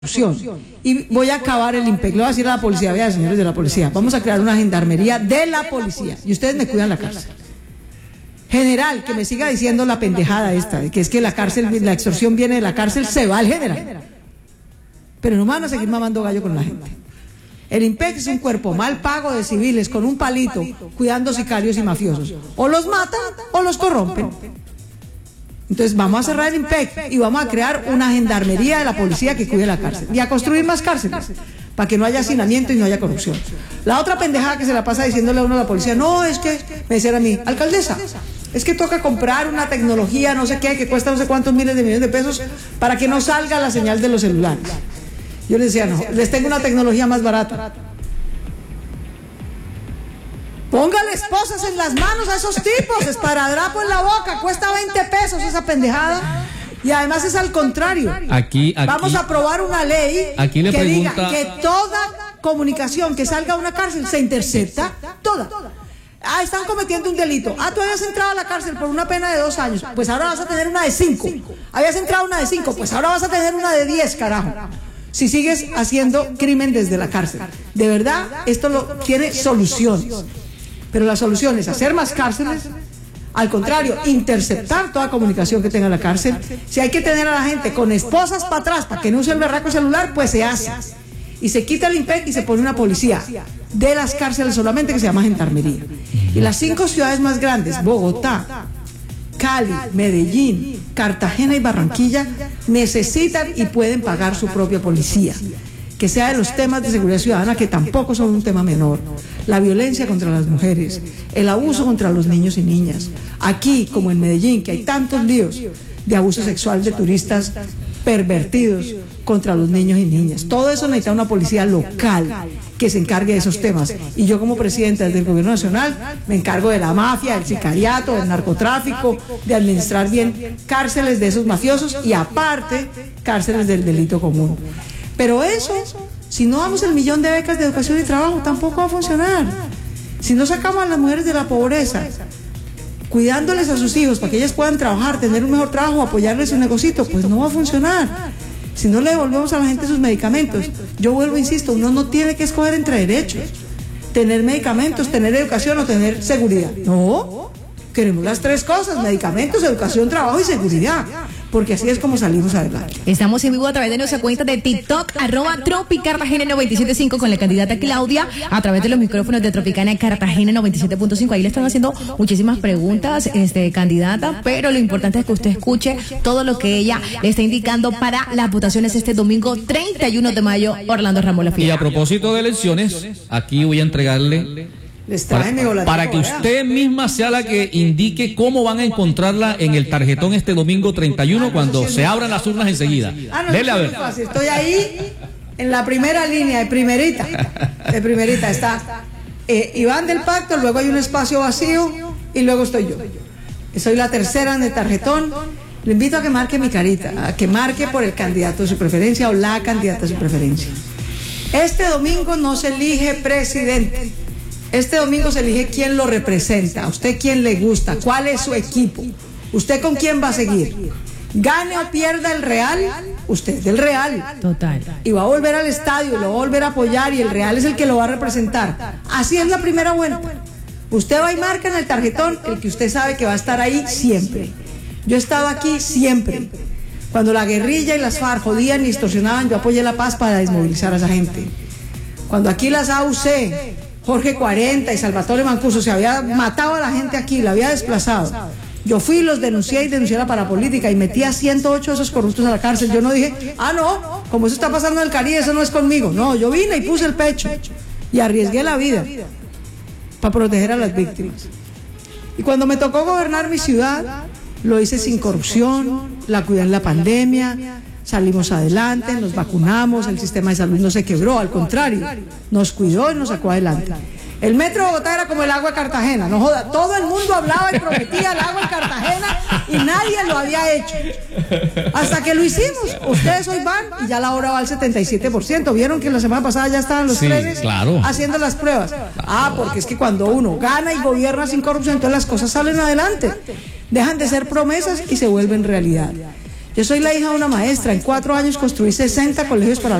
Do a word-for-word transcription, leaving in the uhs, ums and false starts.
Y voy a acabar el IMPEC. Le voy a decir a la policía, vea, señores de la policía, vamos a crear una gendarmería de la policía y ustedes me cuidan la cárcel. General, que me siga diciendo la pendejada esta, de que es que la cárcel, la extorsión viene de la cárcel, se va al general. Pero no van a seguir mamando gallo con la gente. El IMPEC es un cuerpo mal pago de civiles con un palito cuidando sicarios y mafiosos. O los matan o los corrompen. Entonces vamos a cerrar el IMPEC y vamos a crear una gendarmería de la policía que cuide la cárcel y a construir más cárceles para que no haya hacinamiento y no haya corrupción. La otra pendejada que se la pasa diciéndole a uno a la policía, no, es que, me decían a mí, alcaldesa, es que toca comprar una tecnología no sé qué, que cuesta no sé cuántos miles de millones de pesos para que no salga la señal de los celulares. Yo les decía, no, les tengo una tecnología más barata. Póngale esposas en las manos a esos tipos, esparadrapo en la boca, cuesta veinte pesos esa pendejada. Y además es al contrario. Aquí, aquí vamos a aprobar una ley aquí le que pregunta... diga que toda comunicación que salga a una cárcel se intercepta, toda. Ah, están cometiendo un delito. Ah, tú habías entrado a la cárcel por una pena de dos años, pues ahora vas a tener una de cinco. Habías entrado una de cinco, pues ahora vas a tener una de diez, carajo. Si sigues haciendo crimen desde la cárcel. De verdad, esto lo, tiene soluciones. Pero la solución es hacer más cárceles, al contrario, interceptar toda comunicación que tenga la cárcel. Si hay que tener a la gente con esposas para atrás para que no use el berraco celular, pues se hace. Y se quita el IMPEC y se pone una policía de las cárceles solamente que se llama gendarmería. Y las cinco ciudades más grandes, Bogotá, Cali, Medellín, Cartagena y Barranquilla, necesitan y pueden pagar su propia policía. Que sea de los temas de seguridad ciudadana, que tampoco son un tema menor. La violencia contra las mujeres, el abuso contra los niños y niñas. Aquí, como en Medellín, que hay tantos líos de abuso sexual de turistas pervertidos contra los niños y niñas. Todo eso necesita una policía local que se encargue de esos temas. Y yo como presidenta del Gobierno Nacional me encargo de la mafia, del sicariato, del narcotráfico, de administrar bien cárceles de esos mafiosos y aparte cárceles del delito común. Pero eso, si no damos el millón de becas de educación y trabajo, tampoco va a funcionar. Si no sacamos a las mujeres de la pobreza, cuidándoles a sus hijos para que ellas puedan trabajar, tener un mejor trabajo, apoyarles su negocito, pues no va a funcionar. Si no le devolvemos a la gente sus medicamentos, yo vuelvo, insisto, uno no tiene que escoger entre derechos, tener medicamentos, tener educación o tener seguridad. No, queremos las tres cosas, medicamentos, educación, trabajo y seguridad. Porque así es como salimos adelante. Estamos en vivo a través de nuestra cuenta de TikTok, arroba Tropicartagena noventa y siete punto cinco con la candidata Claudia, a través de los micrófonos de Tropicana Cartagena noventa y siete punto cinco. Ahí le están haciendo muchísimas preguntas, este, candidata, pero lo importante es que usted escuche todo lo que ella le está indicando para las votaciones este domingo treinta y uno de mayo, Orlando Ramos La Fiera. Y a propósito de elecciones, aquí voy a entregarle... Para, para que usted misma sea la que indique cómo van a encontrarla en el tarjetón este domingo treinta y uno, ah, cuando se abran las urnas enseguida. Ah, no, Dele a ver. Fácil. Estoy ahí en la primera línea, de primerita. De primerita está eh, Iván del Pacto, luego hay un espacio vacío y luego estoy yo. Soy la tercera en el tarjetón. Le invito a que marque mi carita, a que marque por el candidato de su preferencia o la candidata de su preferencia. Este domingo no se elige presidente. Este domingo se elige quién lo representa, a usted quién le gusta, cuál es su equipo, usted con quién va a seguir. Gane o pierda el Real, usted es del Real. Total. Y va a volver al estadio, lo va a volver a apoyar y el Real es el que lo va a representar. Así es la primera vuelta. Usted va y marca en el tarjetón el que usted sabe que va a estar ahí siempre. Yo he estado aquí siempre. Cuando la guerrilla y las FARC jodían y extorsionaban, yo apoyé la paz para desmovilizar a esa gente. Cuando aquí las A U C... Jorge cuarenta y Salvatore Mancuso se había matado a la gente aquí, la había desplazado. Yo fui y los denuncié y denuncié la parapolítica y metí a ciento ocho de esos corruptos a la cárcel. Yo no dije, ah no, como eso está pasando en el Caribe, eso no es conmigo. No, yo vine y puse el pecho y arriesgué la vida para proteger a las víctimas. Y cuando me tocó gobernar mi ciudad, lo hice sin corrupción, la cuidé en la pandemia. Salimos adelante, nos vacunamos, el sistema de salud no se quebró, al contrario, nos cuidó y nos sacó adelante. El metro de Bogotá era como el agua de Cartagena, no joda, todo el mundo hablaba y prometía el agua de Cartagena y nadie lo había hecho. Hasta que lo hicimos, ustedes hoy van y ya la hora va al setenta y siete por ciento. ¿Vieron que la semana pasada ya estaban los sí, trenes claro. haciendo las pruebas? Ah, porque es que cuando uno gana y gobierna sin corrupción, entonces las cosas salen adelante. Dejan de ser promesas y se vuelven realidad. Yo soy la hija de una maestra. En cuatro años construí sesenta colegios para